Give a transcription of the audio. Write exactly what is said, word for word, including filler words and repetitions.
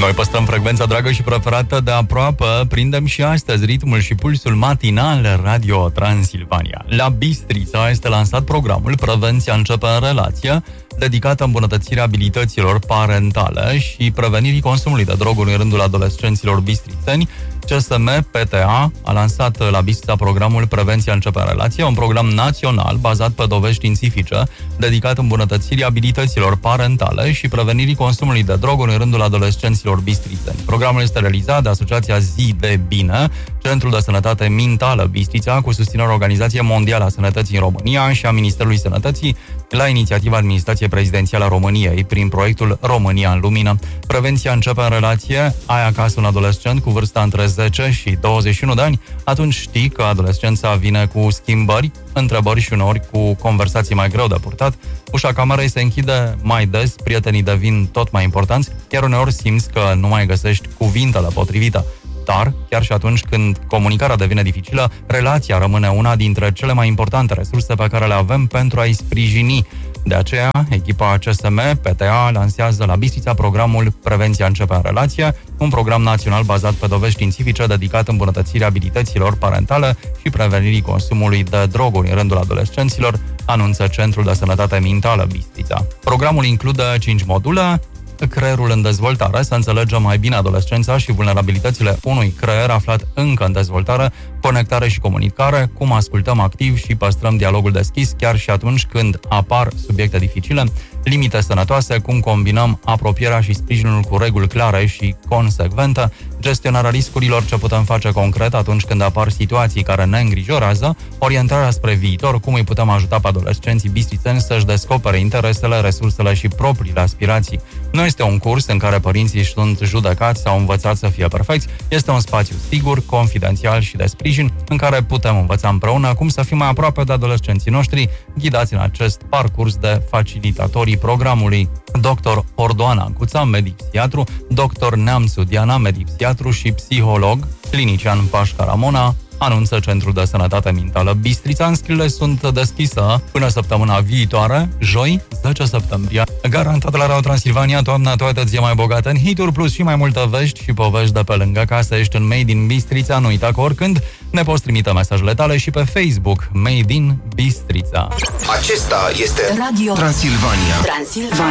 Noi păstrăm frecvența dragă și preferată de aproape. Prindem și astăzi ritmul și pulsul matinal Radio Transilvania. La Bistrița este lansat programul Prevenția începe în relație, dedicat îmbunătățirii abilităților parentale și prevenirii consumului de droguri în rândul adolescenților bistrițeni. C S M P T A a lansat la Bistrița programul Prevenția începe în relație, un program național bazat pe dovezi științifice, dedicat îmbunătățirii abilităților parentale și prevenirii consumului de droguri în rândul adolescenților bistrițeni. Programul este realizat de Asociația Zi de Bine, Centrul de Sănătate Mentală Bistrița, cu susținerea Organizației Mondiale a Sănătății în România și a Ministerului Sănătății, la inițiativa Administrației Prezidențiale a României, prin proiectul România în Lumină. Prevenția începe în relație. Ai acasă un adolescent cu vârsta între zece și douăzeci și unu de ani, atunci știi că adolescența vine cu schimbări, întrebări și uneori cu conversații mai greu de purtat. Ușa camerei se închide mai des, prietenii devin tot mai importanți, iar uneori simți că nu mai găsești cuvintele potrivite. Dar, chiar și atunci când comunicarea devine dificilă, relația rămâne una dintre cele mai importante resurse pe care le avem pentru a-i sprijini. De aceea, echipa C S M P T A lansează la Bistrița programul Prevenția începe în relație, un program național bazat pe dovezi științifice dedicat îmbunătățirii abilităților parentale și prevenirii consumului de droguri în rândul adolescenților, anunță Centrul de Sănătate Mentală Bistrița. Programul include cinci module: creierul în dezvoltare, să înțelegem mai bine adolescența și vulnerabilitățile unui creier aflat încă în dezvoltare, conectare și comunicare, cum ascultăm activ și păstrăm dialogul deschis chiar și atunci când apar subiecte dificile, limite sănătoase, cum combinăm apropierea și sprijinul cu reguli clare și consecvente, gestionarea riscurilor, ce putem face concret atunci când apar situații care ne îngrijorează, orientarea spre viitor, cum îi putem ajuta pe adolescenții bistrițeni să-și descopere interesele, resursele și propriile aspirații. Nu este un curs în care părinții sunt judecați sau învățați să fie perfecți, este un spațiu sigur, confidențial și de sprijin, în care putem învăța împreună cum să fim mai aproape de adolescenții noștri, ghidați în acest parcurs de facilitatorii programului. doctor Ordoana Ancuța, medic psihiatru, doctor Neamțu Diana, medic psihiatru și psiholog, clinician Pașca Ramona, anunță Centrul de Sănătate Mentală Bistrița. Înscrierile sunt deschise până săptămâna viitoare, joi, zece septembrie. Garantat la Radio Transilvania, toamna toată ție mai bogată în hituri, plus și mai multe vești și povești de pe lângă casă. Ești în Made in Bistrița, nu uita că oricând ne poți trimite mesajele tale și pe Facebook, Made in Bistrița. Acesta este Radio Transilvania. Transilvania.